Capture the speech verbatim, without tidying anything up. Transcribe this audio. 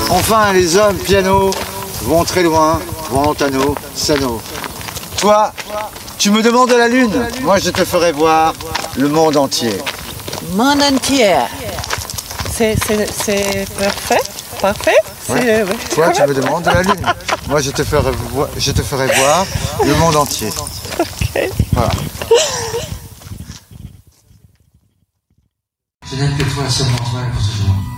Enfin, les hommes piano vont très loin, vont à nos sanots. Toi, tu me demandes la lune, moi je te ferai voir le monde entier. Monde entier. C'est parfait, parfait. Ouais. Toi, tu me demandes de la lune, moi je te ferai, vo je te ferai voir le monde entier. Ok. Voilà. Je n'aime que toi, seulement toi, pour ce jour.